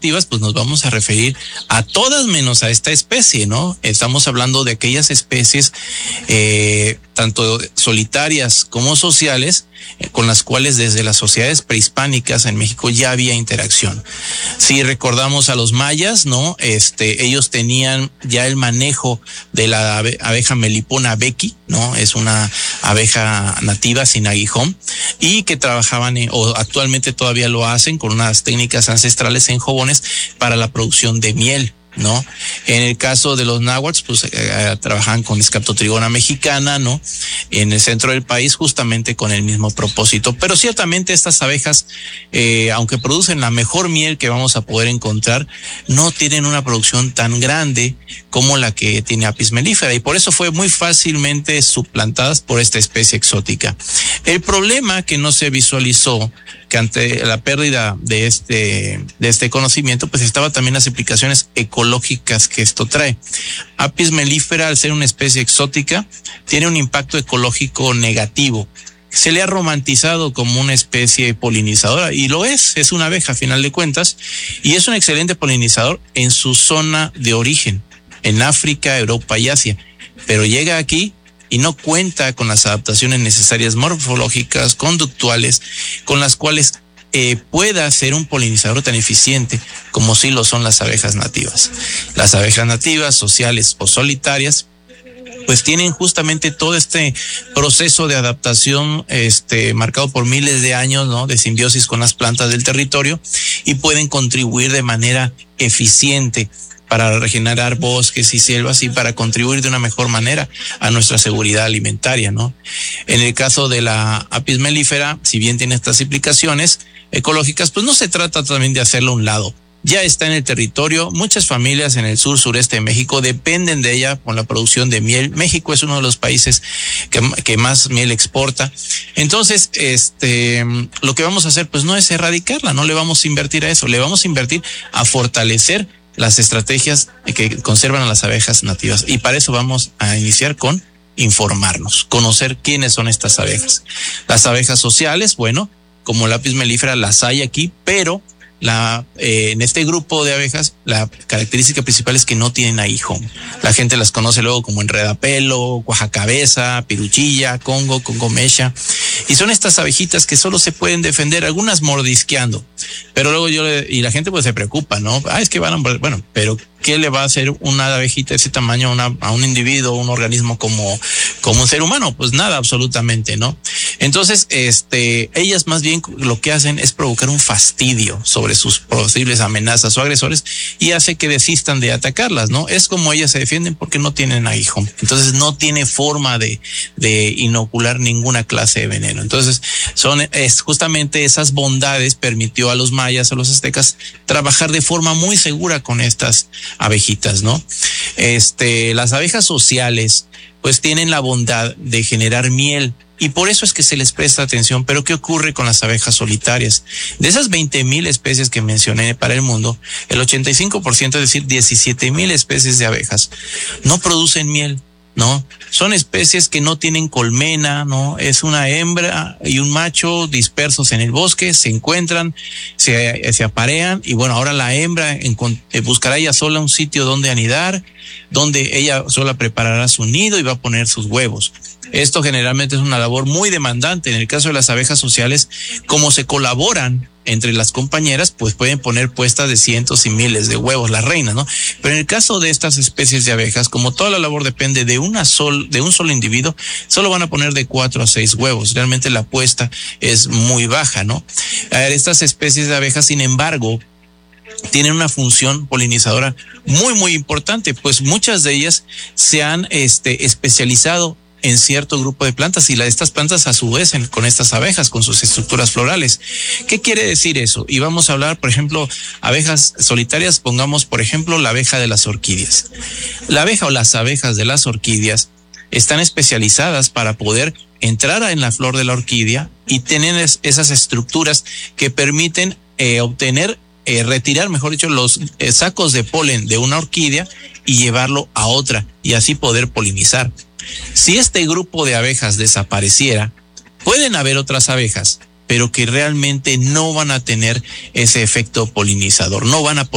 nativas, pues nos vamos a referir a todas menos a esta especie, ¿no? Estamos hablando de aquellas especies, tanto solitarias como sociales, con las cuales desde las sociedades prehispánicas en México ya había interacción. Si recordamos a los mayas, ¿no? Ellos tenían ya el manejo de la abeja Melipona becky, ¿no? Es una abeja nativa sin aguijón y que trabajaban o actualmente todavía lo hacen con unas técnicas ancestrales en Jobones para la producción de miel, ¿no? En el caso de los náhuatl, pues trabajan con Scatotrigona mexicana, ¿no? En el centro del país, justamente con el mismo propósito. Pero ciertamente estas abejas, aunque producen la mejor miel que vamos a poder encontrar, no tienen una producción tan grande como la que tiene Apis mellifera, y por eso fue muy fácilmente suplantadas por esta especie exótica. El problema que no se visualizó, que ante la pérdida de este conocimiento, pues estaba también las implicaciones ecológicas que esto trae. Apis mellifera, al ser una especie exótica, tiene un impacto ecológico negativo. Se le ha romantizado como una especie polinizadora, y lo es una abeja a final de cuentas, y es un excelente polinizador en su zona de origen, en África, Europa y Asia, pero llega aquí y no cuenta con las adaptaciones necesarias morfológicas, conductuales, con las cuales pueda ser un polinizador tan eficiente como sí lo son las abejas nativas. Las abejas nativas, sociales o solitarias, pues tienen justamente todo este proceso de adaptación marcado por miles de años, ¿no? De simbiosis con las plantas del territorio, y pueden contribuir de manera eficiente para regenerar bosques y selvas y para contribuir de una mejor manera a nuestra seguridad alimentaria, ¿no? En el caso de la Apis mellifera, si bien tiene estas implicaciones ecológicas, pues no se trata también de hacerlo a un lado. Ya está en el territorio, muchas familias en el sureste de México dependen de ella con la producción de miel. México es uno de los países que más miel exporta. Entonces, lo que vamos a hacer pues no es erradicarla, no le vamos a invertir a eso, le vamos a invertir a fortalecer las estrategias que conservan a las abejas nativas. Y para eso vamos a iniciar con informarnos, conocer quiénes son estas abejas. Las abejas sociales, bueno, como la Apis mellifera las hay aquí, pero en este grupo de abejas la característica principal es que no tienen aguijón. La gente las conoce luego como enredapelo, cuajacabeza, piruchilla, congo mecha, y son estas abejitas que solo se pueden defender, algunas mordisqueando, pero luego y la gente pues se preocupa, ¿no? Es que bueno, pero ¿qué le va a hacer una abejita de ese tamaño a un individuo, un organismo como un ser humano? Pues nada, absolutamente, ¿no? Entonces, ellas más bien lo que hacen es provocar un fastidio sobre sus posibles amenazas o agresores, y hace que desistan de atacarlas, ¿no? Es como ellas se defienden porque no tienen aguijón. Entonces no tiene forma de inocular ninguna clase de veneno. Entonces justamente esas bondades permitió a los mayas, a los aztecas, trabajar de forma muy segura con estas abejitas, ¿no? Las abejas sociales pues tienen la bondad de generar miel, y por eso es que se les presta atención. Pero ¿qué ocurre con las abejas solitarias? De esas 20,000 especies que mencioné para el mundo, el 85%, es decir, 17,000 especies de abejas, no producen miel, ¿no? Son especies que no tienen colmena, ¿no? Es una hembra y un macho dispersos en el bosque, se encuentran, se aparean, y bueno, ahora la hembra buscará ella sola un sitio donde anidar, donde ella sola preparará su nido y va a poner sus huevos. Esto generalmente es una labor muy demandante. En el caso de las abejas sociales, como se colaboran entre las compañeras, pues pueden poner puestas de cientos y miles de huevos las reinas, ¿no? Pero en el caso de estas especies de abejas, como toda la labor depende de un solo individuo, solo van a poner de 4 a 6 huevos. Realmente la puesta es muy baja, ¿no? Estas especies de abejas, sin embargo, tienen una función polinizadora muy, muy importante, pues muchas de ellas se han especializado en cierto grupo de plantas, y estas plantas a su vez con estas abejas, con sus estructuras florales. ¿Qué quiere decir eso? Y vamos a hablar, por ejemplo, abejas solitarias. Pongamos, por ejemplo, la abeja de las orquídeas. La abeja o las abejas de las orquídeas están especializadas para poder entrar en la flor de la orquídea y tener esas estructuras que permiten retirar, mejor dicho, los sacos de polen de una orquídea y llevarlo a otra, y así poder polinizar. Si este grupo de abejas desapareciera, pueden haber otras abejas, pero que realmente no van a tener ese efecto polinizador, no van a